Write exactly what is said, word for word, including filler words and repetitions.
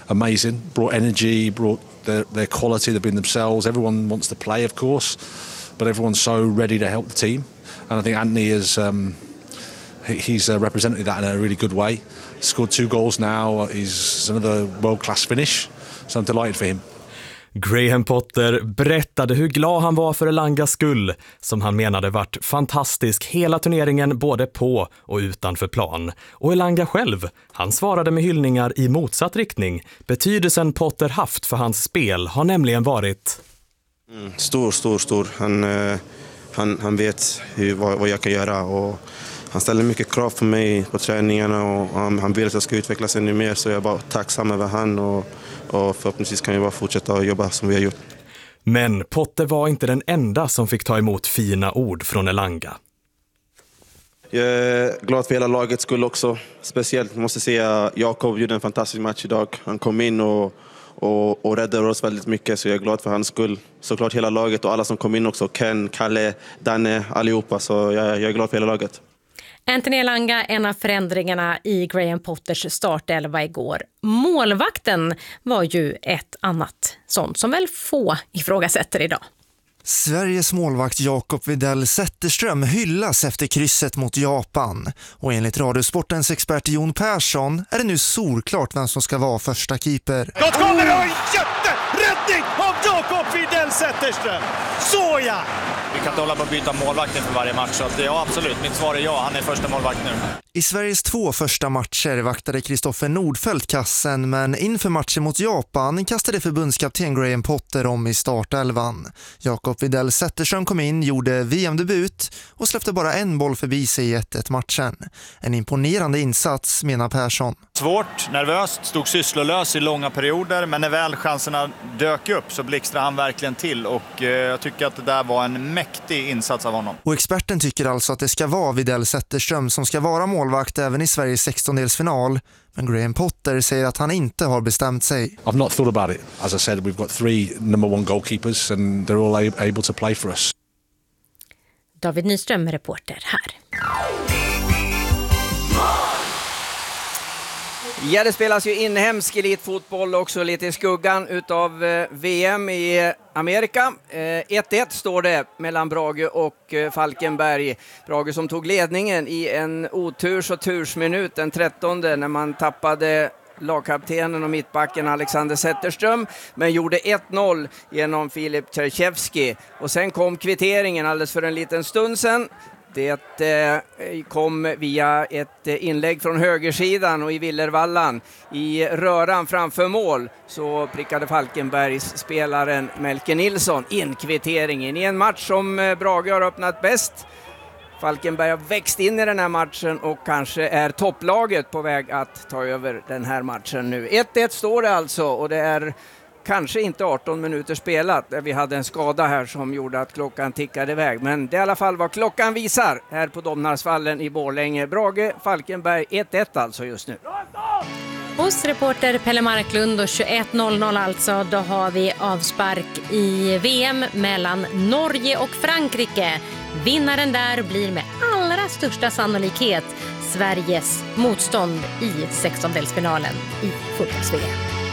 amazing, brought energy, brought their, their quality, they've been themselves. Everyone wants to play, of course, but everyone's so ready to help the team. And I think Anthony is um, he, he's uh, represented that in a really good way. Scored two goals now. He's another world-class finish, so I'm delighted for him. Graham Potter berättade hur glad han var för Elangas skull, som han menade varit fantastisk hela turneringen både på och utanför plan. Och Elanga själv, han svarade med hyllningar i motsatt riktning. Betydelsen Potter haft för hans spel har nämligen varit... Mm, stor, stor, stor. Han, uh, han, han vet hur, vad, vad jag kan göra och han ställer mycket krav på mig på träningarna och han, han vill att jag ska utvecklas ännu mer, så jag är bara tacksam över han och Och förhoppningsvis kan vi bara fortsätta att jobba som vi har gjort. Men Potter var inte den enda som fick ta emot fina ord från Elanga. Jag är glad för hela lagets skull också. Speciellt måste säga Jakob gjorde en fantastisk match idag. Han kom in och, och, och räddade oss väldigt mycket, så jag är glad för hans skull. Såklart hela laget och alla som kom in också. Ken, Kalle, Danne, allihopa. Så jag, jag är glad för hela laget. Anthony Elanga, en av förändringarna i Graham Potters startelva igår. Målvakten var ju ett annat sånt som väl få ifrågasätter idag. Sveriges målvakt Jakob Widell Zetterström hyllas efter krysset mot Japan. Och enligt Radiosportens expert Jon Persson är det nu solklart vem som ska vara första keeper. Gott kommer det en jätteräddning av Jakob Widell Zetterström. Så ja! Vi kan inte hålla på att byta målvakt för varje match, så att ja, absolut. Mitt svar är ja, han är första målvakt nu. I Sveriges två första matcher vaktade Kristoffer Nordfeldt kassen, men inför matchen mot Japan kastade förbundskapten Graham Potter om i startelvan. Jakob Widell Zetterström kom in, gjorde V M-debut och släppte bara en boll förbi sig i ett ett matchen. En imponerande insats, menar Persson. Svårt, nervöst, stod sysslolös i långa perioder, men när väl chanserna dök upp så blixtrade han verkligen till och eh, jag tycker att det där var en mäktig insats av honom. Och experten tycker alltså att det ska vara Widell Zetterström som ska vara målvakt även i Sveriges sextondelsfinal, men Graham Potter säger att han inte har bestämt sig. I've not thought about it. As I said, we've got three number one goalkeepers and they're all able to play for us. David Nyström, reporter här. Ja, det spelas ju inhemsk elitfotboll också lite i skuggan utav eh, V M i Amerika. Eh, ett ett står det mellan Brage och eh, Falkenberg. Brage som tog ledningen i en oturs- och tursminut den trettonde när man tappade lagkaptenen och mittbacken Alexander Zetterström, men gjorde ett noll genom Filip Tchaikovsky. Och sen kom kvitteringen alldeles för en liten stund sedan. Det eh, kom via ett eh, inlägg från högersidan och i Villervallan i röran framför mål så prickade Falkenbergs spelaren Melke Nilsson in kvitteringen i en match som eh, Brage har öppnat bäst. Falkenberg har växt in i den här matchen och kanske är topplaget på väg att ta över den här matchen nu. ett ett står det alltså och det är kanske inte arton minuter spelat. Vi hade en skada här som gjorde att klockan tickade iväg. Men det är i alla fall vad klockan visar här på Domnarsvallen i Borlänge. Brage, Falkenberg ett ett alltså just nu. Hos reporter Pelle Marklund och tjugoett noll noll alltså, då har vi avspark i V M mellan Norge och Frankrike. Vinnaren där blir med allra största sannolikhet Sveriges motstånd i sextondelsfinalen i fotbolls-V M.